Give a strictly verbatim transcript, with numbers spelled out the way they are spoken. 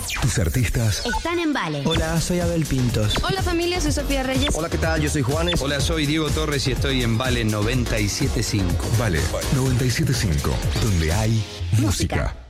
Tus artistas están en Vale. Hola, soy Abel Pintos. Hola familia, soy Sofía Reyes. Hola, ¿qué tal? Yo soy Juanes. Hola, soy Diego Torres y estoy en Vale noventa y siete punto cinco. Vale noventa y siete punto cinco, donde hay música. música.